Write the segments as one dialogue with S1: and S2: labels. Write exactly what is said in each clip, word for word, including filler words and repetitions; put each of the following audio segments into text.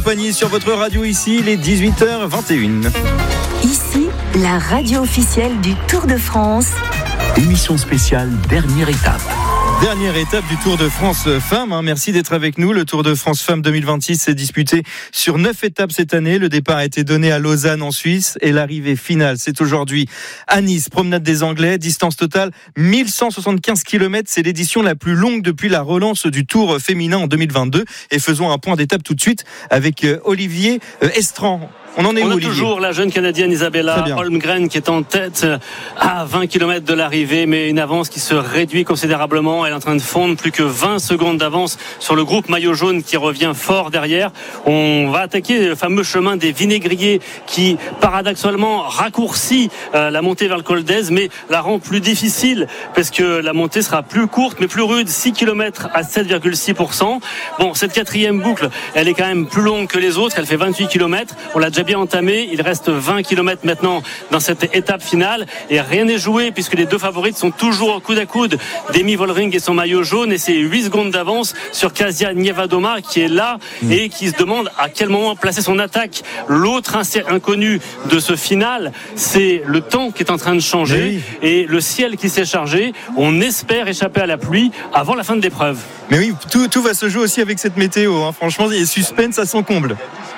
S1: Compagnie sur votre radio ici, il est dix-huit heures vingt et une.
S2: Ici, la radio officielle du Tour de France.
S3: Émission spéciale, dernière étape.
S1: Dernière étape du Tour de France Femmes. Hein. Merci d'être avec nous. Le Tour de France Femmes deux mille vingt-six s'est disputé sur neuf étapes cette année. Le départ a été donné à Lausanne en Suisse et l'arrivée finale, c'est aujourd'hui à Nice. Promenade des Anglais, distance totale mille cent soixante-quinze kilomètres. C'est l'édition la plus longue depuis la relance du Tour féminin en deux mille vingt-deux. Et faisons un point d'étape tout de suite avec Olivier Estran. On en est
S4: On
S1: où,
S4: a
S1: Olivier ?
S4: toujours la jeune Canadienne Isabella Holmgren qui est en tête à vingt kilomètres de l'arrivée, mais une avance qui se réduit considérablement. Elle est en train de fondre, plus que vingt secondes d'avance sur le groupe maillot jaune qui revient fort derrière. On va attaquer le fameux chemin des vinaigriers qui paradoxalement raccourcit euh, la montée vers le col d'Èze, mais la rend plus difficile parce que la montée sera plus courte mais plus rude, six kilomètres à sept virgule six pour cent. Bon, cette quatrième boucle, elle est quand même plus longue que les autres, elle fait vingt-huit kilomètres. On l'a déjà bien entamé, il reste vingt kilomètres maintenant dans cette étape finale et rien n'est joué puisque les deux favorites sont toujours coude à coude, Demi Vollering et son maillot jaune, et c'est huit secondes d'avance sur Kasia Nievadoma qui est là mmh. et qui se demande à quel moment placer son attaque. L'autre inconnu de ce final, c'est le temps qui est en train de changer oui. et le ciel qui s'est chargé. On espère échapper à la pluie avant la fin de l'épreuve.
S1: Mais oui, tout, tout va se jouer aussi avec cette météo, hein. Franchement, il y a suspense à son comble.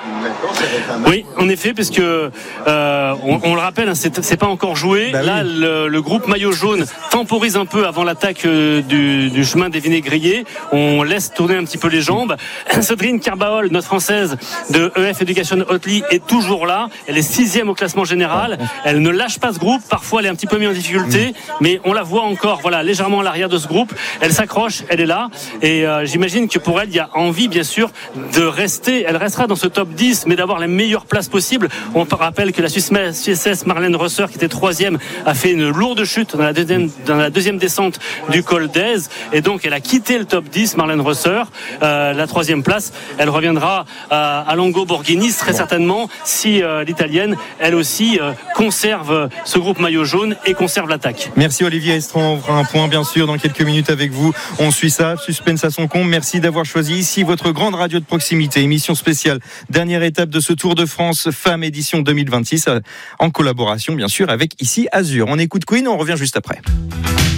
S4: Oui, en effet, parce que euh, on, on le rappelle, hein, c'est, c'est pas encore joué. Bah Là, oui. le, le groupe maillot jaune temporise un peu avant l'attaque euh, du, du chemin des vinaigriers. On laisse tourner un petit peu les jambes. Séverine Carbaol, notre française de E F Education Hotly, est toujours là. Elle est sixième au classement général. Elle ne lâche pas ce groupe. Parfois, elle est un petit peu mise en difficulté, mmh. mais on la voit encore, voilà, légèrement à l'arrière de ce groupe. Elle s'accroche, elle est là, et euh, j'imagine que pour elle, il y a envie, bien sûr, de rester. Elle restera dans ce top dix, mais d'avoir la meilleure place possible. On rappelle que la Suissesse Marlène Rösser, qui était troisième, a fait une lourde chute dans la deuxième, dans la deuxième descente du col d'Èze, et donc elle a quitté le top dix, Marlène Rösser. Euh, la troisième place, elle reviendra à, à Longo Borghini, très bon. certainement, si euh, l'Italienne, elle aussi, euh, conserve ce groupe maillot jaune et conserve l'attaque.
S1: Merci Olivier Estran, on fera un point bien sûr dans quelques minutes avec vous. On suit ça, suspense à son compte. Merci d'avoir choisi ici votre grande radio de proximité, émission spéciale, dernière étape de ce Tour de France Femmes édition deux mille vingt-six, en collaboration bien sûr avec ici Azur. On écoute Queen, on revient juste après.